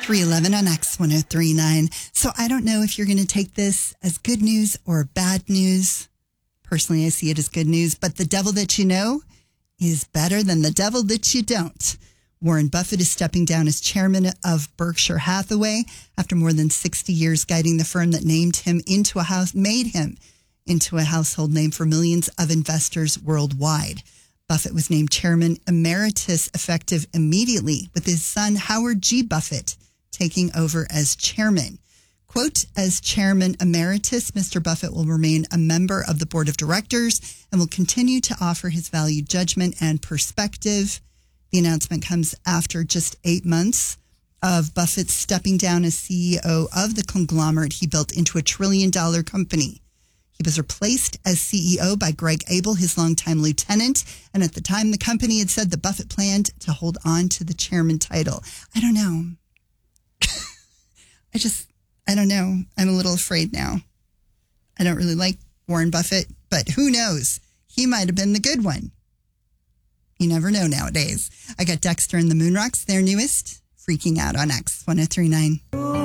311 on X1039. So I don't know if you're going to take this as good news or bad news. Personally, I see it as good news, but the devil that you know is better than the devil that you don't. Warren Buffett is stepping down as chairman of Berkshire Hathaway after more than 60 years guiding the firm that made him into a household name for millions of investors worldwide. Buffett was named chairman emeritus effective immediately, with his son Howard G. Buffett taking over as chairman. Quote, as chairman emeritus, Mr. Buffett will remain a member of the board of directors and will continue to offer his valued judgment and perspective. The announcement comes after just 8 months of Buffett stepping down as CEO of the conglomerate he built into a $1 trillion company. He was replaced as CEO by Greg Abel, his longtime lieutenant. And at the time, the company had said that Buffett planned to hold on to the chairman title. I don't know. I don't know. I'm a little afraid now. I don't really like Warren Buffett, but who knows? He might have been the good one. You never know nowadays. I got Dexter and the Moonrocks, their newest, Freaking Out on X1039.